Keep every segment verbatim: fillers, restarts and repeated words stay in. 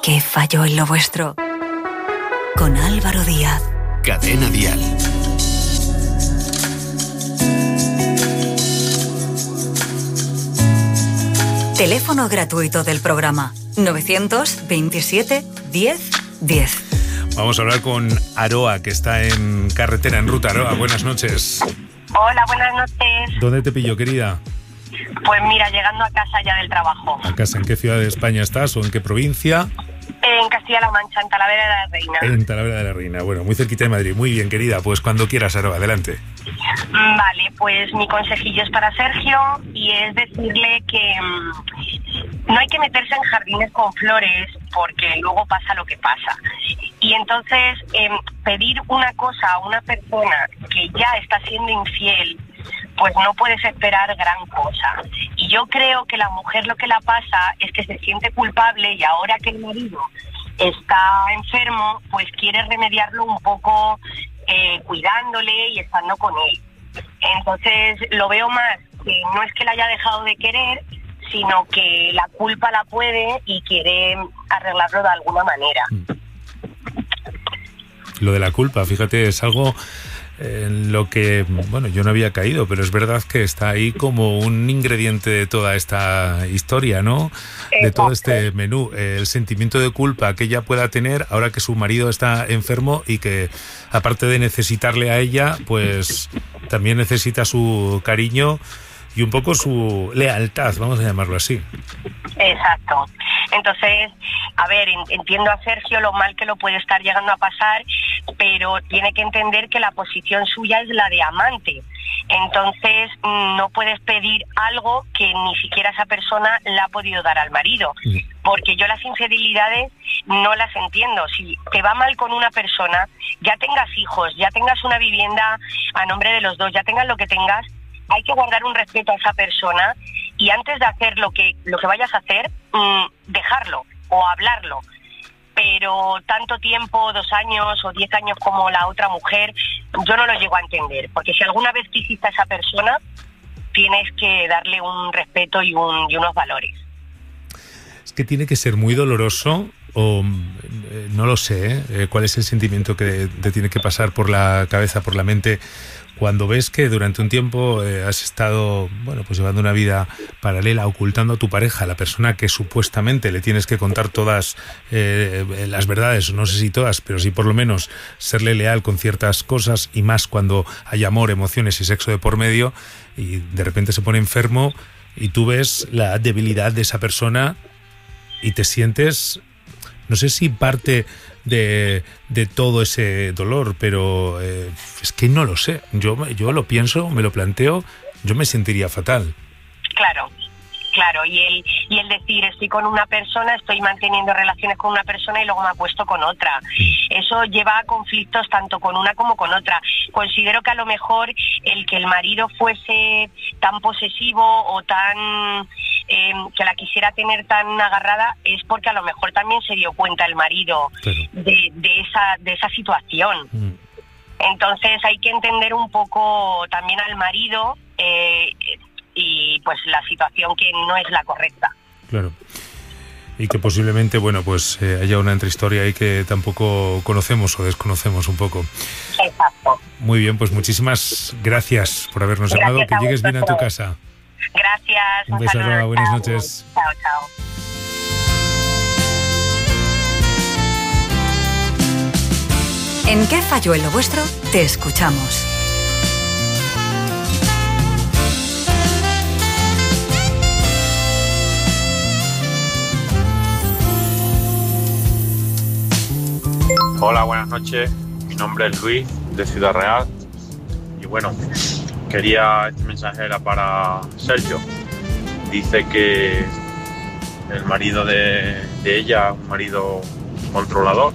¿Qué falló en lo vuestro? Con Álvaro Díaz. Cadena Dial. Teléfono gratuito del programa novecientos veintisiete diez diez. Vamos a hablar con Aroa, que está en carretera, en ruta. Aroa, buenas noches. Hola, buenas noches. ¿Dónde te pillo, querida? Pues mira, llegando a casa ya del trabajo. ¿A casa? ¿En qué ciudad de España estás o en qué provincia? En Castilla-La Mancha, en Talavera de la Reina. En Talavera de la Reina, bueno, muy cerquita de Madrid. Muy bien, querida, pues cuando quieras, Aroa, adelante. Vale, pues mi consejillo es para Sergio y es decirle que mmm, no hay que meterse en jardines con flores porque luego pasa lo que pasa. Y entonces eh, pedir una cosa a una persona que ya está siendo infiel, pues no puedes esperar gran cosa. Y yo creo que la mujer lo que la pasa es que se siente culpable y ahora que el marido está enfermo, pues quiere remediarlo un poco eh, cuidándole y estando con él. Entonces lo veo más que no es que la haya dejado de querer, sino que la culpa la puede y quiere arreglarlo de alguna manera. Lo de la culpa, fíjate, es algo en lo que, bueno, yo no había caído, pero es verdad que está ahí como un ingrediente de toda esta historia, ¿no? De todo este menú, el sentimiento de culpa que ella pueda tener ahora que su marido está enfermo y que, aparte de necesitarle a ella, pues también necesita su cariño y un poco su lealtad, vamos a llamarlo así. Exacto. Entonces, a ver, entiendo a Sergio lo mal que lo puede estar llegando a pasar, pero tiene que entender que la posición suya es la de amante. Entonces, no puedes pedir algo que ni siquiera esa persona le ha podido dar al marido. Porque yo las infidelidades no las entiendo. Si te va mal con una persona, ya tengas hijos, ya tengas una vivienda a nombre de los dos, ya tengas lo que tengas, hay que guardar un respeto a esa persona y antes de hacer lo que lo que vayas a hacer, mmm, dejarlo o hablarlo. Pero tanto tiempo, dos años o diez años como la otra mujer, yo no lo llego a entender. Porque si alguna vez quisiste a esa persona, tienes que darle un respeto y, un, y unos valores. Es que tiene que ser muy doloroso, o eh, no lo sé, eh, cuál es el sentimiento que te tiene que pasar por la cabeza, por la mente, cuando ves que durante un tiempo eh, has estado, bueno, pues llevando una vida paralela, ocultando a tu pareja, la persona que supuestamente le tienes que contar todas eh, las verdades, no sé si todas, pero sí por lo menos serle leal con ciertas cosas, y más cuando hay amor, emociones y sexo de por medio, y de repente se pone enfermo y tú ves la debilidad de esa persona y te sientes, no sé si parte de, de todo ese dolor, pero eh, es que no lo sé. Yo, yo lo pienso, me lo planteo, yo me sentiría fatal. Claro, claro, y el, y el decir, estoy con una persona, estoy manteniendo relaciones con una persona y luego me acuesto con otra. Eso lleva a conflictos tanto con una como con otra. Considero que a lo mejor el que el marido fuese tan posesivo o tan... Eh, que la quisiera tener tan agarrada es porque a lo mejor también se dio cuenta el marido claro. de, de esa de esa situación. Mm. Entonces hay que entender un poco también al marido eh, y pues la situación que no es la correcta. Claro. Y que posiblemente, bueno, pues eh, haya una entrehistoria ahí que tampoco conocemos o desconocemos un poco. Exacto. Muy bien, pues muchísimas gracias por habernos gracias llamado. Que llegues bien a tu casa. Gracias. Un beso, Aroa. Buenas noches. Chao, chao. ¿En qué falló en lo vuestro? Te escuchamos. Hola, buenas noches. Mi nombre es Luis, de Ciudad Real. Y bueno, quería, este mensaje era para Sergio. Dice que el marido de, de ella es un marido controlador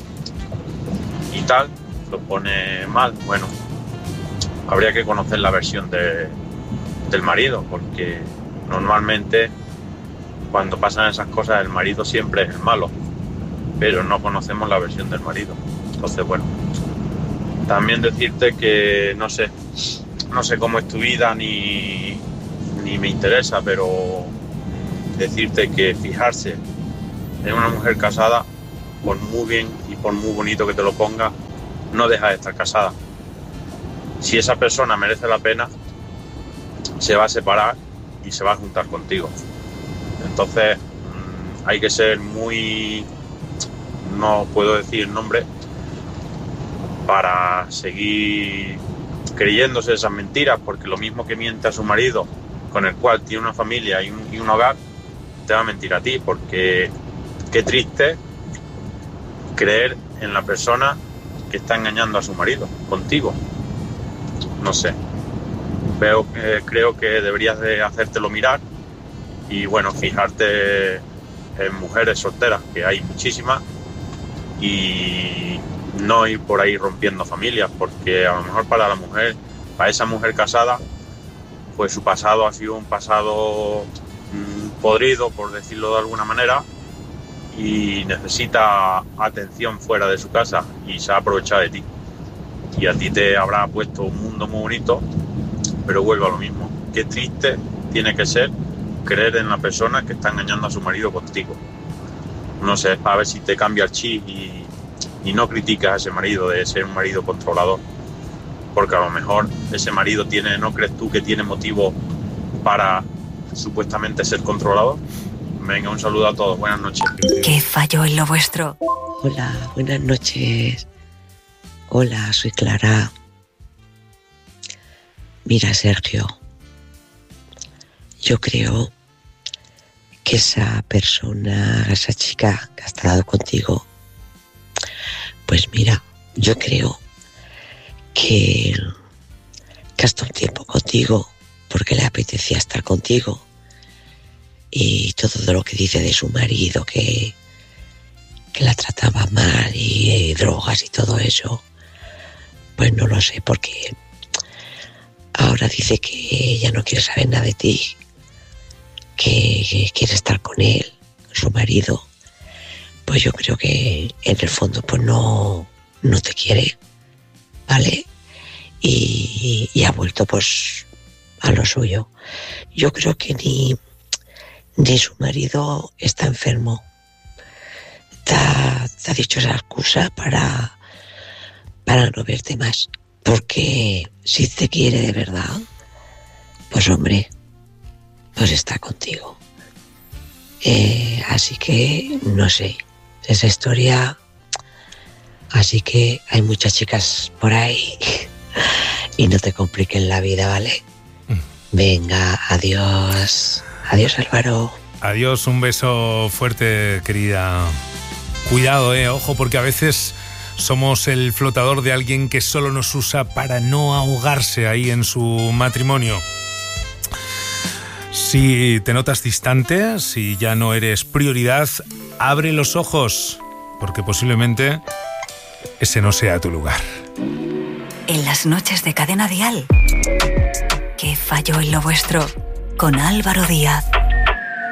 y tal, lo pone mal. Bueno, habría que conocer la versión de, del marido, porque normalmente cuando pasan esas cosas el marido siempre es el malo, pero no conocemos la versión del marido. Entonces, bueno, también decirte que no sé No sé cómo es tu vida ni, ni me interesa, pero decirte que fijarse en una mujer casada, por muy bien y por muy bonito que te lo ponga, no deja de estar casada. Si esa persona merece la pena, se va a separar y se va a juntar contigo. Entonces mmm, hay que ser muy, no puedo decir el nombre, para seguir creyéndose esas mentiras, porque lo mismo que miente a su marido, con el cual tiene una familia y un, y un hogar, te va a mentir a ti, porque qué triste creer en la persona que está engañando a su marido, contigo. No sé, Veo, eh, creo que deberías de hacértelo mirar y bueno, fijarte en mujeres solteras, que hay muchísimas, y no ir por ahí rompiendo familias, porque a lo mejor para la mujer, para esa mujer casada, pues su pasado ha sido un pasado mmm, podrido, por decirlo de alguna manera, y necesita atención fuera de su casa y se ha aprovechado de ti. Y a ti te habrá puesto un mundo muy bonito, pero vuelve a lo mismo. Qué triste tiene que ser creer en la persona que está engañando a su marido contigo. No sé, a ver si te cambia el chip y, y no criticas a ese marido de ser un marido controlador. Porque a lo mejor ese marido tiene, ¿no crees tú que tiene motivo para supuestamente ser controlador? Venga, un saludo a todos, buenas noches. ¿Qué falló en lo vuestro? Hola, buenas noches. Hola, soy Clara. Mira, Sergio, yo creo que esa persona, esa chica que ha estado contigo, pues mira, yo creo que, que hasta un tiempo contigo, porque le apetecía estar contigo, y todo lo que dice de su marido, que, que la trataba mal y, y drogas y todo eso, pues no lo sé, porque ahora dice que ella no quiere saber nada de ti, que, que quiere estar con él, con su marido. Pues yo creo que en el fondo pues no, no te quiere, ¿vale? Y, y ha vuelto pues a lo suyo. Yo creo que ni, ni su marido está enfermo. Te ha, te ha dicho esa excusa para, para no verte más. Porque si te quiere de verdad, pues hombre, pues está contigo. Eh, así que, no sé, esa historia... Así que hay muchas chicas por ahí y no te compliquen la vida, ¿vale? Venga, adiós. Adiós, Álvaro. Adiós, un beso fuerte, querida. Cuidado, eh, ojo, porque a veces somos el flotador de alguien que solo nos usa para no ahogarse ahí en su matrimonio. Si te notas distante, si ya no eres prioridad, abre los ojos, porque posiblemente ese no sea tu lugar. En las noches de Cadena Dial, ¿qué falló en lo vuestro? Con Álvaro Díaz.